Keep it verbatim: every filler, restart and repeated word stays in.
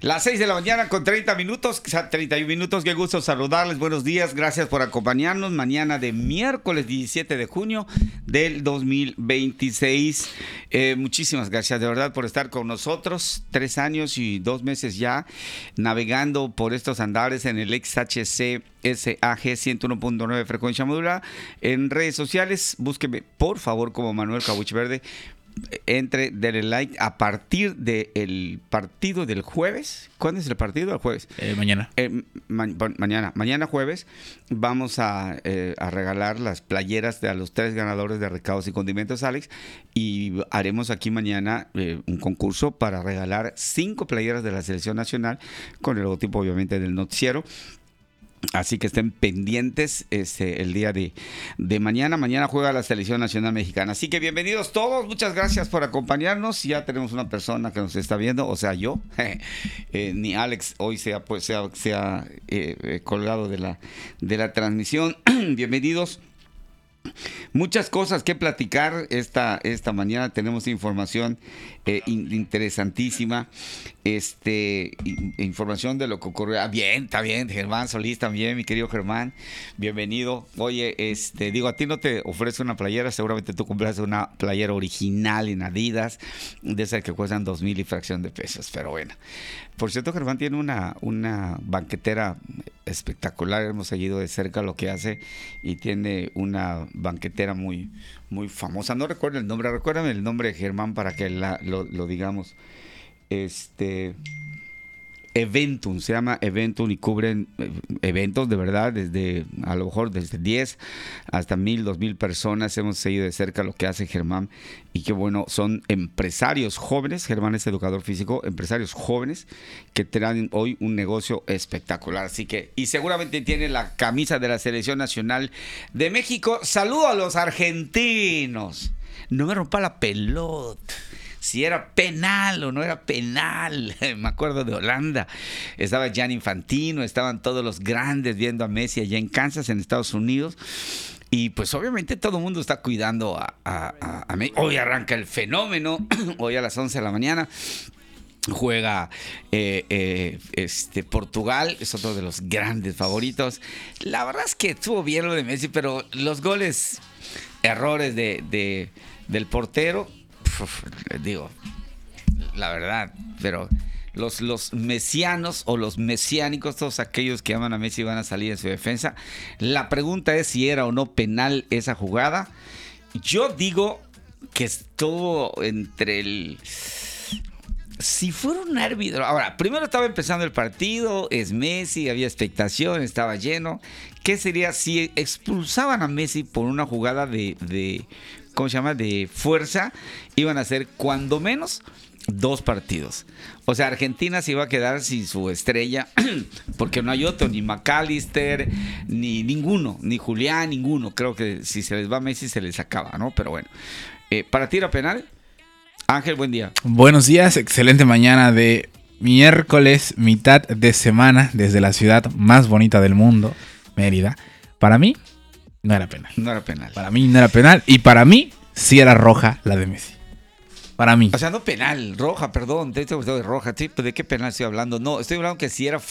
Las seis de la mañana con treinta minutos, treinta y un minutos. Qué gusto saludarles. Buenos días. Gracias por acompañarnos. Mañana de miércoles diecisiete de junio del dos mil veintiséis. Eh, muchísimas gracias de verdad por estar con nosotros. Tres años y dos meses ya navegando por estos andares en el X H C S A G ciento uno punto nueve frecuencia modulada. En redes sociales, búsqueme por favor como Manuel Cabuchi Verde. Entre, denle like a partir del partido del jueves. ¿Cuándo es el partido? El jueves. Eh, mañana. Eh, ma mañana. Mañana jueves vamos a, eh, a regalar las playeras de a los tres ganadores de Recados y Condimentos, Alex. Y haremos aquí mañana eh, un concurso para regalar cinco playeras de la Selección Nacional con el logotipo obviamente del noticiero. Así que estén pendientes este, el día de, de mañana. Mañana juega la Selección Nacional Mexicana. Así que bienvenidos todos. Muchas gracias por acompañarnos. Ya tenemos una persona que nos está viendo, o sea, yo. eh, ni Alex hoy se ha, pues, se ha, se ha eh, colgado de la, de la transmisión. Bienvenidos. Muchas cosas que platicar esta, esta mañana. Tenemos información eh, in, interesantísima. Este, in, información de lo que ocurrió. Ah, bien, está bien. Germán Solís también, mi querido Germán. Bienvenido. Oye, este, digo, a ti no te ofrece una playera. Seguramente tú compraste una playera original en Adidas, de esas que cuestan dos mil y fracción de pesos. Pero bueno. Por cierto, Germán tiene una, una banquetera espectacular. Hemos seguido de cerca lo que hace y tiene una banquetera muy, muy famosa. No recuerdo el nombre, recuérdame el nombre de Germán para que la, lo, lo digamos. Este Eventum, se llama Eventum y cubren eventos de verdad, desde a lo mejor desde diez hasta mil, dos mil personas. Hemos seguido de cerca lo que hace Germán y que bueno, son empresarios jóvenes. Germán es educador físico, empresarios jóvenes que traen hoy un negocio espectacular. Así que, y seguramente tiene la camisa de la Selección Nacional de México. Saludo a los argentinos. No me rompa la pelota. Si era penal o no era penal. Me acuerdo de Holanda. Estaba Gianni Infantino, estaban todos los grandes viendo a Messi allá en Kansas, en Estados Unidos. Y pues obviamente todo el mundo está cuidando a, a, a, a Messi. Hoy arranca el fenómeno. Hoy a las once de la mañana. Juega eh, eh, este Portugal, es otro de los grandes favoritos. La verdad es que estuvo bien lo de Messi, pero los goles, errores de, de, del portero, uf, digo, la verdad, pero los, los mesianos o los mesiánicos, todos aquellos que aman a Messi van a salir en su defensa. La pregunta es si era o no penal esa jugada. Yo digo que estuvo entre el... Si fuera un árbitro... Ahora, primero estaba empezando el partido, es Messi, había expectación, estaba lleno. ¿Qué sería si expulsaban a Messi por una jugada de, de ¿cómo se llama? De fuerza? Iban a ser cuando menos dos partidos. O sea, Argentina se iba a quedar sin su estrella porque no hay otro, ni McAllister, ni ninguno, ni Julián, ninguno. Creo que si se les va a Messi se les acaba, ¿no? Pero bueno, eh, para tiro penal... Ángel, buen día. Buenos días, excelente mañana de miércoles, mitad de semana, desde la ciudad más bonita del mundo, Mérida. Para mí, no era penal. No era penal. Para mí no era penal y para mí sí era roja la de Messi. Para mí. O sea, no penal, roja, perdón, te he de roja. ¿De qué penal estoy hablando? No, estoy hablando que si era